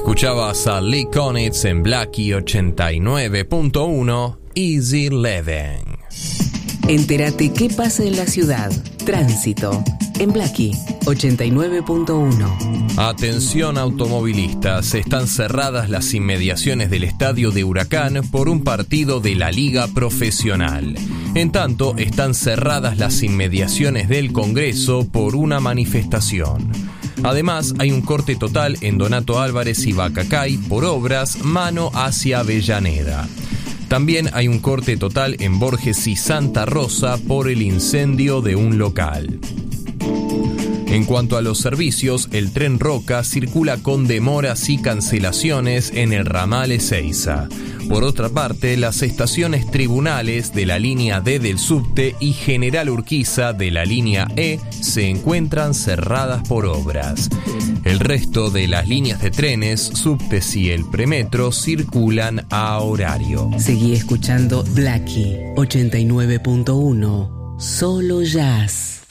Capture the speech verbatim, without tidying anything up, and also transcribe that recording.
Escuchabas a Lee Konitz en Blackie ochenta y nueve punto uno, Easy Living. Entérate qué pasa en la ciudad. Tránsito en Blackie ochenta y nueve punto uno. Atención automovilistas, están cerradas las inmediaciones del estadio de Huracán por un partido de la Liga Profesional. En tanto, están cerradas las inmediaciones del Congreso por una manifestación. Además, hay un corte total en Donato Álvarez y Bacacay por obras mano hacia Avellaneda. También hay un corte total en Borges y Santa Rosa por el incendio de un local. En cuanto a los servicios, el tren Roca circula con demoras y cancelaciones en el ramal Ezeiza. Por otra parte, las estaciones Tribunales de la línea D del subte y General Urquiza de la línea E se encuentran cerradas por obras. El resto de las líneas de trenes, subtes y el premetro circulan a horario. Seguí escuchando Blackie ochenta y nueve punto uno. Solo jazz.